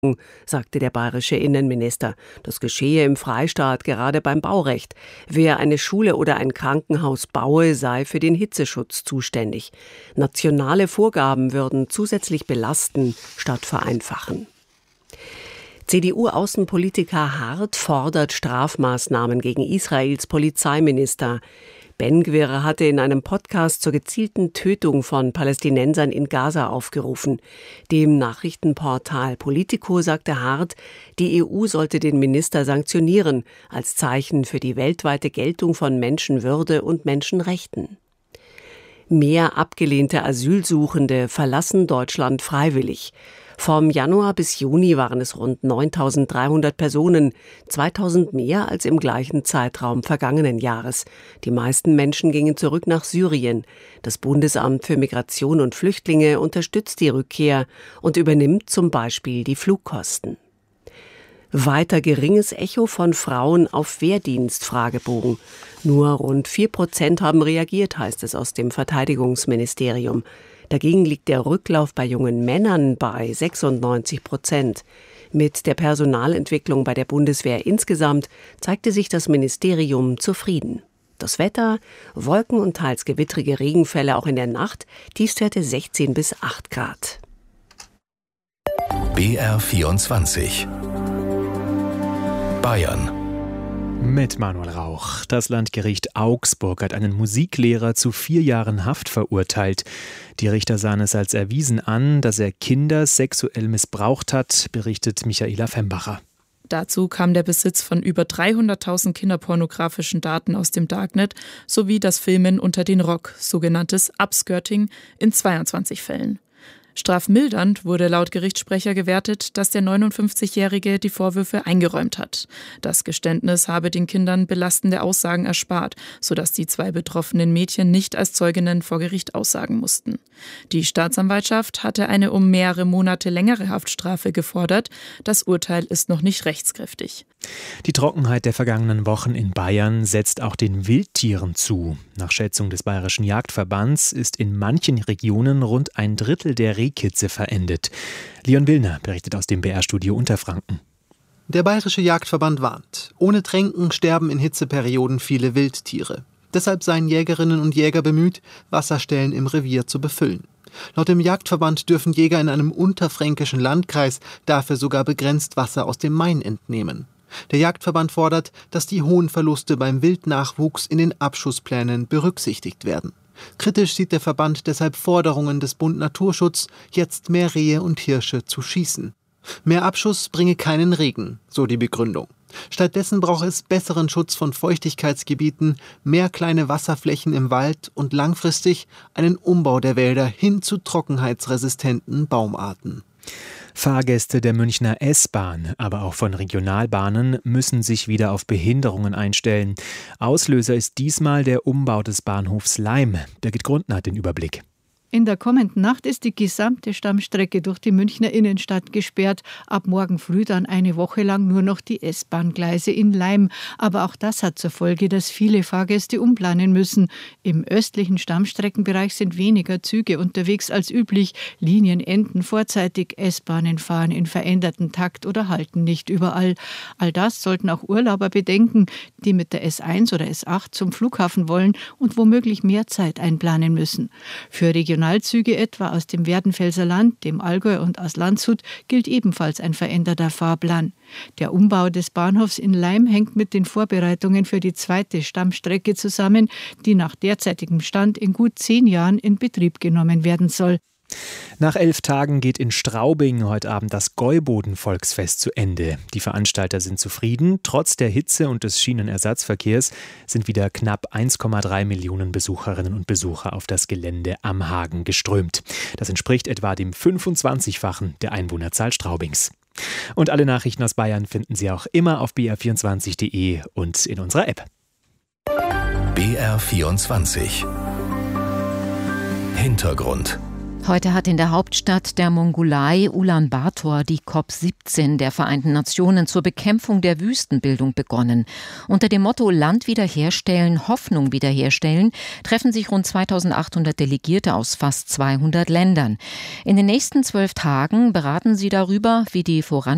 sagte der bayerische Innenminister. Das geschehe im Freistaat gerade beim Baurecht. Wer eine Schule oder ein Krankenhaus baue, sei für den Hitzeschutz zuständig. Nationale Vorgaben würden zusätzlich belasten statt vereinfachen. CDU-Außenpolitiker Hart fordert Strafmaßnahmen gegen Israels Polizeiminister. Ben-Gvir hatte in einem Podcast zur gezielten Tötung von Palästinensern in Gaza aufgerufen. Dem Nachrichtenportal Politico sagte Hart, die EU sollte den Minister sanktionieren, als Zeichen für die weltweite Geltung von Menschenwürde und Menschenrechten. Mehr abgelehnte Asylsuchende verlassen Deutschland freiwillig. Vom Januar bis Juni waren es rund 9.300 Personen, 2.000 mehr als im gleichen Zeitraum vergangenen Jahres. Die meisten Menschen gingen zurück nach Syrien. Das Bundesamt für Migration und Flüchtlinge unterstützt die Rückkehr und übernimmt zum Beispiel die Flugkosten. Weiter geringes Echo von Frauen auf Wehrdienst-Fragebogen. Nur rund 4% haben reagiert, heißt es aus dem Verteidigungsministerium. Dagegen liegt der Rücklauf bei jungen Männern bei 96%. Mit der Personalentwicklung bei der Bundeswehr insgesamt zeigte sich das Ministerium zufrieden. Das Wetter, Wolken und teils gewittrige Regenfälle auch in der Nacht, Tiefstwerte 16 bis 8 Grad. BR24 Bayern. Mit Manuel Rauch. Das Landgericht Augsburg hat einen Musiklehrer zu 4 Jahren Haft verurteilt. Die Richter sahen es als erwiesen an, dass er Kinder sexuell missbraucht hat, berichtet Michaela Fembacher. Dazu kam der Besitz von über 300.000 kinderpornografischen Daten aus dem Darknet sowie das Filmen unter den Rock, sogenanntes Upskirting, in 22 Fällen. Strafmildernd wurde laut Gerichtssprecher gewertet, dass der 59-Jährige die Vorwürfe eingeräumt hat. Das Geständnis habe den Kindern belastende Aussagen erspart, sodass die 2 betroffenen Mädchen nicht als Zeuginnen vor Gericht aussagen mussten. Die Staatsanwaltschaft hatte eine um mehrere Monate längere Haftstrafe gefordert. Das Urteil ist noch nicht rechtskräftig. Die Trockenheit der vergangenen Wochen in Bayern setzt auch den Wildtieren zu. Nach Schätzung des Bayerischen Jagdverbands ist in manchen Regionen rund ein Drittel der Rehkitze verendet. Leon Willner berichtet aus dem BR-Studio Unterfranken. Der Bayerische Jagdverband warnt. Ohne Tränken sterben in Hitzeperioden viele Wildtiere. Deshalb seien Jägerinnen und Jäger bemüht, Wasserstellen im Revier zu befüllen. Laut dem Jagdverband dürfen Jäger in einem unterfränkischen Landkreis dafür sogar begrenzt Wasser aus dem Main entnehmen. Der Jagdverband fordert, dass die hohen Verluste beim Wildnachwuchs in den Abschussplänen berücksichtigt werden. Kritisch sieht der Verband deshalb Forderungen des Bund Naturschutz, jetzt mehr Rehe und Hirsche zu schießen. Mehr Abschuss bringe keinen Regen, so die Begründung. Stattdessen brauche es besseren Schutz von Feuchtigkeitsgebieten, mehr kleine Wasserflächen im Wald und langfristig einen Umbau der Wälder hin zu trockenheitsresistenten Baumarten. Fahrgäste der Münchner S-Bahn, aber auch von Regionalbahnen müssen sich wieder auf Behinderungen einstellen. Auslöser ist diesmal der Umbau des Bahnhofs Laim. Birgit Grundner hat den Überblick. In der kommenden Nacht ist die gesamte Stammstrecke durch die Münchner Innenstadt gesperrt. Ab morgen früh dann eine Woche lang nur noch die S-Bahn-Gleise in Laim. Aber auch das hat zur Folge, dass viele Fahrgäste umplanen müssen. Im östlichen Stammstreckenbereich sind weniger Züge unterwegs als üblich. Linien enden vorzeitig, S-Bahnen fahren in verändertem Takt oder halten nicht überall. All das sollten auch Urlauber bedenken, die mit der S1 oder S8 zum Flughafen wollen und womöglich mehr Zeit einplanen müssen. Für Regionalzüge etwa aus dem Werdenfelser Land, dem Allgäu und aus Landshut gilt ebenfalls ein veränderter Fahrplan. Der Umbau des Bahnhofs in Laim hängt mit den Vorbereitungen für die zweite Stammstrecke zusammen, die nach derzeitigem Stand in gut 10 Jahren in Betrieb genommen werden soll. Nach 11 Tagen geht in Straubing heute Abend das Gäuboden-Volksfest zu Ende. Die Veranstalter sind zufrieden. Trotz der Hitze und des Schienenersatzverkehrs sind wieder knapp 1,3 Millionen Besucherinnen und Besucher auf das Gelände am Hagen geströmt. Das entspricht etwa dem 25-fachen der Einwohnerzahl Straubings. Und alle Nachrichten aus Bayern finden Sie auch immer auf br24.de und in unserer App. BR24 Hintergrund. Heute hat in der Hauptstadt der Mongolei Ulaanbaatar die COP17 der Vereinten Nationen zur Bekämpfung der Wüstenbildung begonnen. Unter dem Motto Land wiederherstellen, Hoffnung wiederherstellen treffen sich rund 2800 Delegierte aus fast 200 Ländern. In den nächsten 12 Tagen beraten sie darüber, wie die